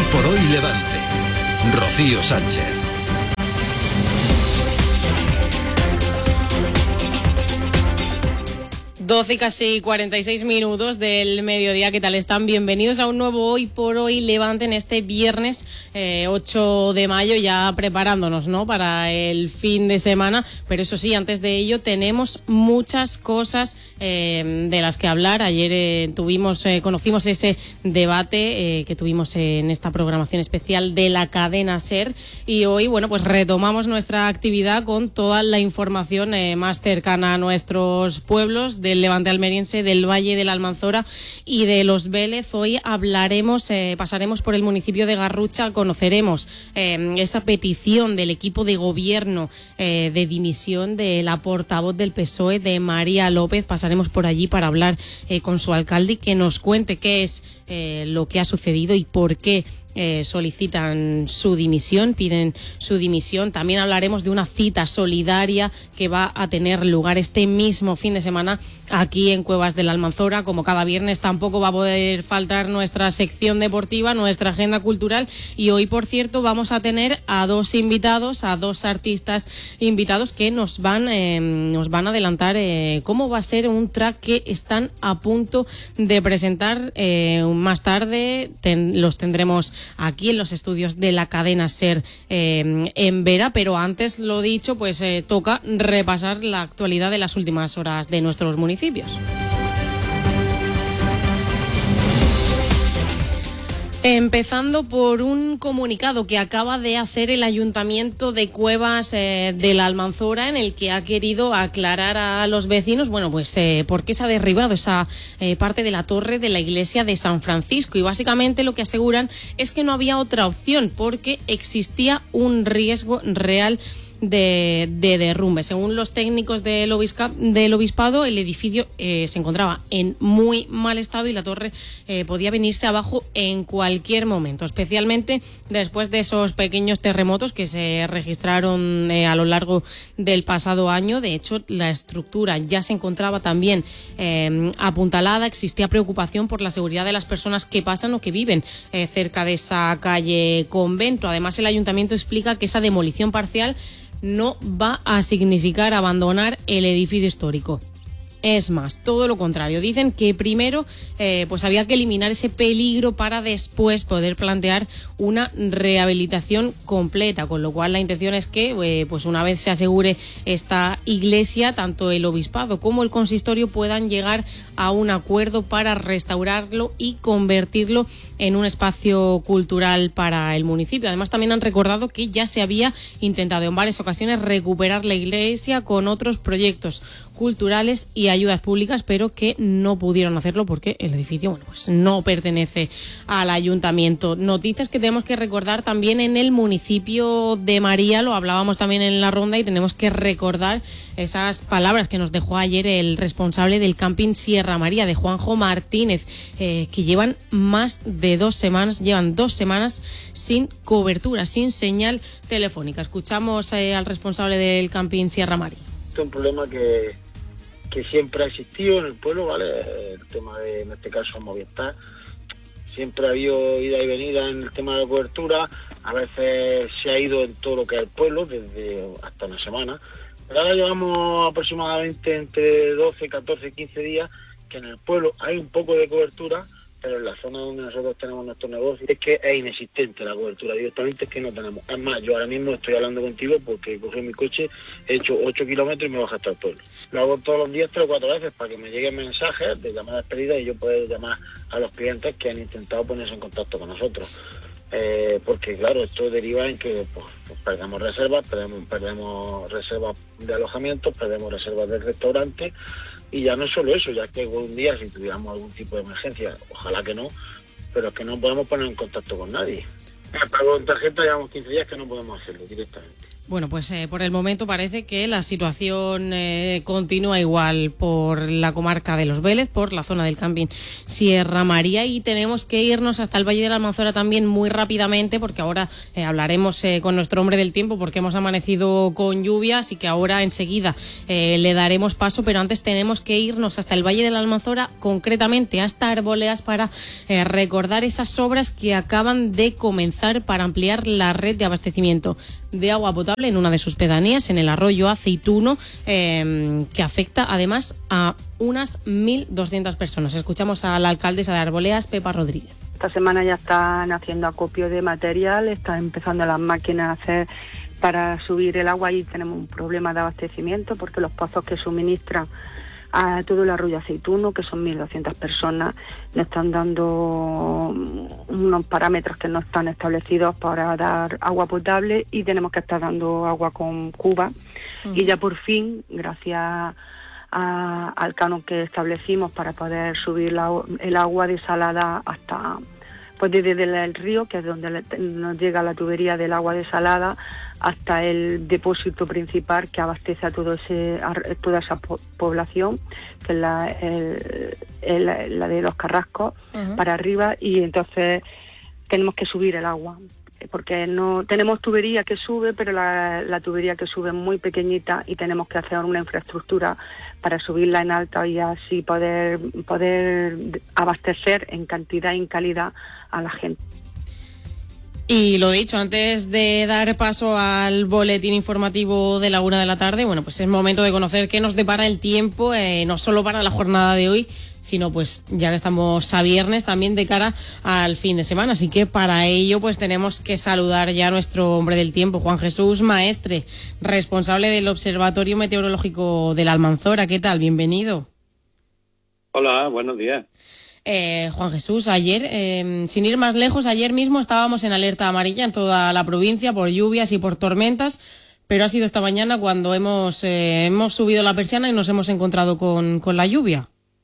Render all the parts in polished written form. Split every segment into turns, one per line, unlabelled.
por Hoy Levante. Rocío Sánchez.
12 y casi 46 minutos del mediodía. ¿Qué tal están? Bienvenidos a un nuevo Hoy por Hoy Levante en este viernes 8 de mayo, ya preparándonos, ¿no?, para el fin de semana. Pero eso sí, antes de ello tenemos muchas cosas de las que hablar. Ayer conocimos ese debate que tuvimos en esta programación especial de la cadena SER, y hoy, bueno, pues retomamos nuestra actividad con toda la información más cercana a nuestros pueblos del Levante almeriense, del Valle de la Almanzora y de Los Vélez. Hoy pasaremos por el municipio de Garrucha, conoceremos esa petición del equipo de gobierno de dimisión de la portavoz del PSOE, de María López. Pasaremos por allí para hablar con su alcalde y que nos cuente qué es lo que ha sucedido y por qué solicitan su dimisión, piden su dimisión. También hablaremos de una cita solidaria que va a tener lugar este mismo fin de semana aquí en Cuevas de la Almanzora. Como cada viernes, tampoco va a poder faltar nuestra sección deportiva, nuestra agenda cultural, y hoy, por cierto, vamos a tener a dos artistas invitados que nos van a adelantar cómo va a ser un track que están a punto de presentar. Más tarde los tendremos aquí en los estudios de la cadena SER en Vera, pero antes, lo dicho, pues toca repasar la actualidad de las últimas horas de nuestros municipios. Empezando por un comunicado que acaba de hacer el Ayuntamiento de Cuevas de la Almanzora, en el que ha querido aclarar a los vecinos, bueno, pues por qué se ha derribado esa parte de la torre de la iglesia de San Francisco. Y básicamente lo que aseguran es que no había otra opción porque existía un riesgo real de derrumbe. Según los técnicos del obispado, el edificio se encontraba en muy mal estado y la torre podía venirse abajo en cualquier momento, especialmente después de esos pequeños terremotos que se registraron a lo largo del pasado año. De hecho, la estructura ya se encontraba también apuntalada. Existía preocupación por la seguridad de las personas que pasan o que viven cerca de esa calle Convento. Además, el ayuntamiento explica que esa demolición parcial no va a significar abandonar el edificio histórico. Es más, todo lo contrario. Dicen que primero pues había que eliminar ese peligro para después poder plantear una rehabilitación completa, con lo cual la intención es que pues una vez se asegure esta iglesia, tanto el obispado como el consistorio puedan llegar a un acuerdo para restaurarlo y convertirlo en un espacio cultural para el municipio. Además, también han recordado que ya se había intentado en varias ocasiones recuperar la iglesia con otros proyectos culturales y ayudas públicas, pero que no pudieron hacerlo porque el edificio, bueno, pues no pertenece al ayuntamiento. Noticias que tenemos que recordar también en el municipio de María, lo hablábamos también en la ronda, y tenemos que recordar esas palabras que nos dejó ayer el responsable del camping Sierra María, de Juanjo Martínez, que llevan dos semanas sin cobertura, sin señal telefónica. Escuchamos al responsable del camping Sierra María.
Es un problema que siempre ha existido en el pueblo, ¿vale? El tema de, en este caso, Movistar. Siempre ha habido ida y venida en el tema de la cobertura. A veces se ha ido en todo lo que es el pueblo, desde hasta una semana. Pero ahora llevamos aproximadamente entre 12, 14, 15 días que en el pueblo hay un poco de cobertura, pero en la zona donde nosotros tenemos nuestro negocio es que es inexistente la cobertura, directamente es que no tenemos. Es más, yo ahora mismo estoy hablando contigo porque cogí mi coche, he hecho 8 kilómetros y me bajo hasta el pueblo. Lo hago todos los días 3 o 4 veces para que me lleguen mensajes de llamadas perdidas y yo pueda llamar a los clientes que han intentado ponerse en contacto con nosotros. Porque claro, esto deriva en que pues perdemos reservas, perdemos reservas de alojamientos, perdemos reservas de restaurantes. Y ya no es solo eso, ya que algún día si tuviéramos algún tipo de emergencia, ojalá que no, pero es que no podemos poner en contacto con nadie. El pago en tarjeta llevamos 15 días que no podemos hacerlo directamente.
Bueno, pues por el momento parece que la situación continúa igual por la comarca de Los Vélez, por la zona del camping Sierra María, y tenemos que irnos hasta el Valle de la Almanzora también muy rápidamente, porque ahora hablaremos con nuestro hombre del tiempo, porque hemos amanecido con lluvia, así que ahora enseguida le daremos paso, pero antes tenemos que irnos hasta el Valle de la Almanzora, concretamente hasta Arboleas, para recordar esas obras que acaban de comenzar para ampliar la red de abastecimiento de agua potable en una de sus pedanías, en el arroyo Aceituno, que afecta además a unas 1.200 personas. Escuchamos a la alcaldesa de Arboleas, Pepa Rodríguez.
Esta semana ya están haciendo acopio de material, están empezando las máquinas a hacer para subir el agua y tenemos un problema de abastecimiento porque los pozos que suministran a todo el arroyo Aceituno, que son 1.200 personas, nos están dando unos parámetros que no están establecidos para dar agua potable y tenemos que estar dando agua con cuba. Y ya por fin, gracias al canon que establecimos para poder subir el agua desalada hasta, pues desde el río, que es donde nos llega la tubería del agua desalada, hasta el depósito principal que abastece a toda esa población, que es la de los Carrascos, para arriba, y entonces tenemos que subir el agua, porque no tenemos tubería que sube, pero la tubería que sube es muy pequeñita y tenemos que hacer una infraestructura para subirla en alta y así poder abastecer en cantidad y en calidad a la gente.
Y lo dicho, antes de dar paso al boletín informativo de la 1 de la tarde, bueno, pues es momento de conocer qué nos depara el tiempo, no solo para la jornada de hoy, sino pues ya que estamos a viernes, también de cara al fin de semana. Así que para ello pues tenemos que saludar ya a nuestro hombre del tiempo, Juan Jesús Maestre, responsable del Observatorio Meteorológico de la Almanzora. ¿Qué tal? Bienvenido.
Hola, buenos días.
Juan Jesús, ayer, sin ir más lejos, ayer mismo estábamos en alerta amarilla en toda la provincia por lluvias y por tormentas, pero ha sido esta mañana cuando hemos subido la persiana y nos hemos encontrado con la lluvia.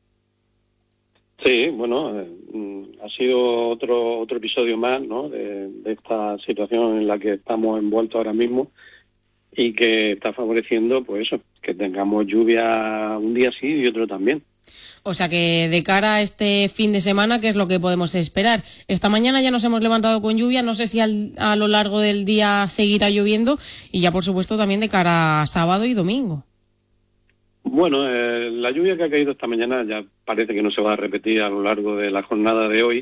Sí, bueno, ha sido otro episodio más, ¿no?, de esta situación en la que estamos envueltos ahora mismo y que está favoreciendo, pues eso, que tengamos lluvia un día sí y otro también.
O sea que de cara a este fin de semana, ¿qué es lo que podemos esperar? Esta mañana ya nos hemos levantado con lluvia, no sé si a lo largo del día seguirá lloviendo, y ya por supuesto también de cara a sábado y domingo.
Bueno, la lluvia que ha caído esta mañana ya parece que no se va a repetir a lo largo de la jornada de hoy,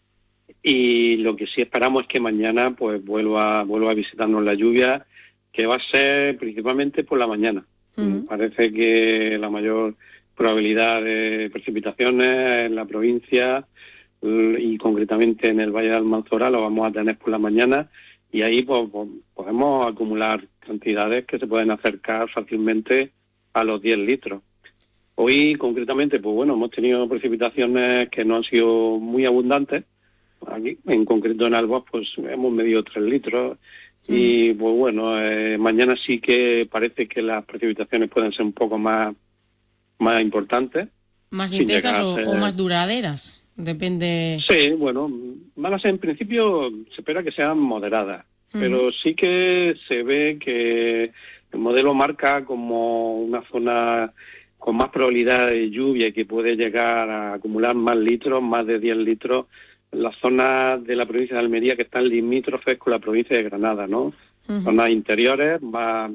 y lo que sí esperamos es que mañana pues vuelva a visitarnos la lluvia, que va a ser principalmente por la mañana. Parece que la mayor probabilidad de precipitaciones en la provincia y concretamente en el Valle de Almanzora lo vamos a tener por la mañana, y ahí pues podemos acumular cantidades que se pueden acercar fácilmente a los 10 litros. Hoy concretamente pues bueno, hemos tenido precipitaciones que no han sido muy abundantes. Aquí en concreto en Albos pues hemos medido 3 litros y pues bueno, mañana sí que parece que las precipitaciones pueden ser un poco más importantes.
¿Más intensas o más duraderas? Depende.
Sí, bueno, van a ser en principio, se espera que sean moderadas, pero sí que se ve que el modelo marca como una zona con más probabilidad de lluvia y que puede llegar a acumular más litros, más de 10 litros, en las zonas de la provincia de Almería que están limítrofes con la provincia de Granada, ¿no? Zonas interiores más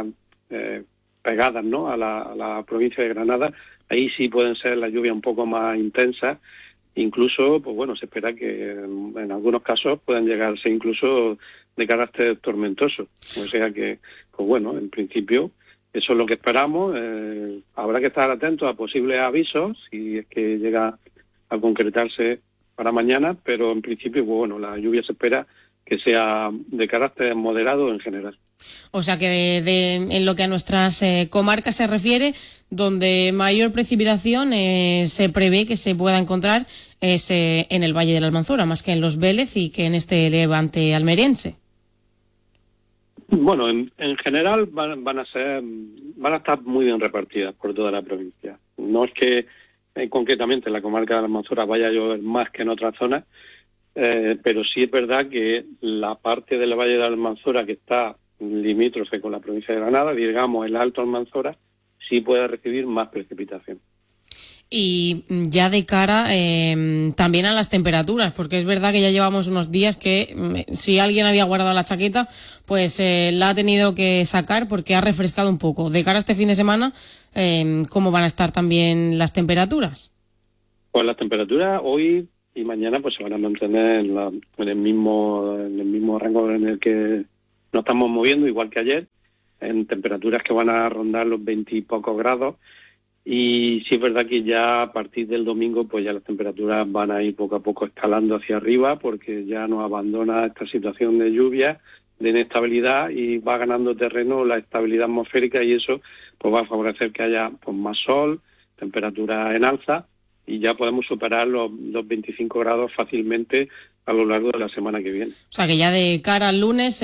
pegadas, ¿no?, a la provincia de Granada. Ahí sí pueden ser las lluvias un poco más intensas, incluso, pues bueno, se espera que en algunos casos puedan llegarse incluso de carácter tormentoso. O sea que, pues bueno, en principio eso es lo que esperamos. Habrá que estar atentos a posibles avisos si es que llega a concretarse para mañana, pero en principio, pues bueno, la lluvia se espera que sea de carácter moderado en general.
O sea que en lo que a nuestras comarcas se refiere, donde mayor precipitación se prevé que se pueda encontrar es en el Valle de la Almanzora, más que en Los Vélez y que en este levante almeriense.
Bueno, en general van a estar muy bien repartidas por toda la provincia. No es que concretamente en la comarca de la Almanzora vaya a llover más que en otras zonas, pero sí es verdad que la parte del Valle de la Almanzora que está limítrofe con la provincia de Granada, digamos el Alto Almanzora, sí puede recibir más precipitación.
Y ya de cara también a las temperaturas, porque es verdad que ya llevamos unos días que si alguien había guardado la chaqueta, pues la ha tenido que sacar porque ha refrescado un poco. De cara a este fin de semana, ¿cómo van a estar también las temperaturas? Pues
las temperaturas hoy y mañana pues se van a mantener en el mismo rango en el que nos estamos moviendo, igual que ayer, en temperaturas que van a rondar los 20 y pocos grados. Y sí es verdad que ya a partir del domingo pues ya las temperaturas van a ir poco a poco escalando hacia arriba, porque ya nos abandona esta situación de lluvia, de inestabilidad, y va ganando terreno la estabilidad atmosférica, y eso pues va a favorecer que haya pues más sol, temperaturas en alza, y ya podemos superar los 25 grados fácilmente a lo largo de la semana que viene. O sea que ya de cara al lunes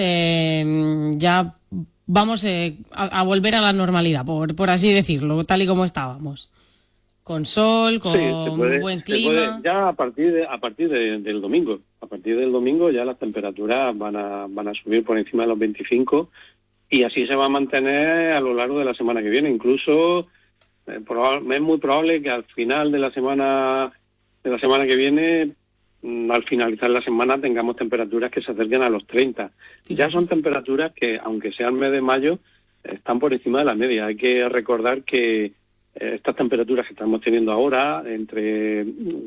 ya vamos a volver a la normalidad, por así decirlo, tal y como estábamos. Con sol, con buen clima. Ya a partir del domingo. A partir del domingo ya las temperaturas van a subir por encima de los 25, y así se va a mantener a lo largo de la semana que viene. Incluso es muy probable que al final de la semana que viene, al finalizar la semana, tengamos temperaturas que se acerquen a los 30. Ya son temperaturas que, aunque sea el mes de mayo, están por encima de la media. Hay que recordar que estas temperaturas que estamos teniendo ahora, entre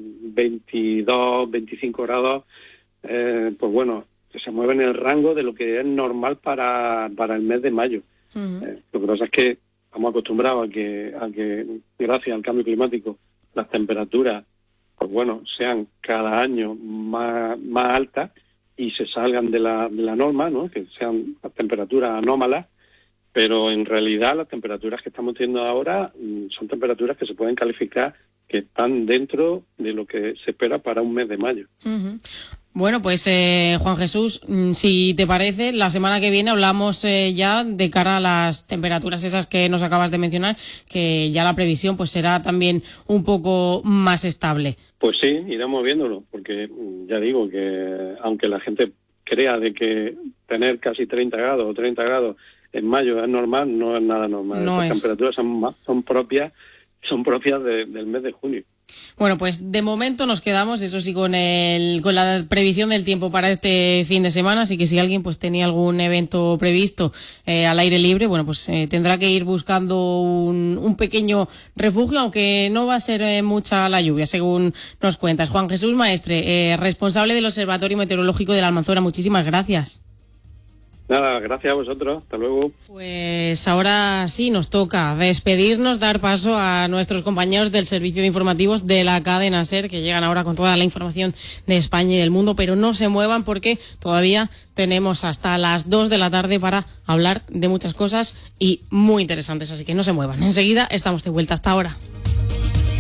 22, 25 grados, pues bueno, se mueven en el rango de lo que es normal para el mes de mayo. Uh-huh. Lo que pasa es que estamos acostumbrados a que gracias al cambio climático las temperaturas pues bueno, sean cada año más altas y se salgan de la norma, ¿no? Que sean temperaturas anómalas, pero en realidad las temperaturas que estamos teniendo ahora son temperaturas que se pueden calificar que están dentro de lo que se espera para un mes de mayo. Uh-huh.
Bueno, pues Juan Jesús, si te parece, la semana que viene hablamos ya de cara a las temperaturas esas que nos acabas de mencionar, que ya la previsión pues será también un poco más estable.
Pues sí, iremos viéndolo, porque ya digo que aunque la gente crea de que tener casi 30 grados o 30 grados en mayo es normal, no es nada normal. Las temperaturas son propias del mes de junio.
Bueno, pues de momento nos quedamos, eso sí, con la previsión del tiempo para este fin de semana, así que si alguien pues tenía algún evento previsto al aire libre, bueno, pues tendrá que ir buscando un pequeño refugio, aunque no va a ser mucha la lluvia, según nos cuentas. Juan Jesús Maestre, responsable del Observatorio Meteorológico de la Almanzora, muchísimas gracias.
Nada, gracias a vosotros. Hasta luego.
Pues ahora sí nos toca despedirnos, dar paso a nuestros compañeros del servicio de informativos de la cadena SER, que llegan ahora con toda la información de España y del mundo, pero no se muevan porque todavía tenemos hasta las 2 de la tarde para hablar de muchas cosas y muy interesantes, así que no se muevan. Enseguida estamos de vuelta. Hasta ahora.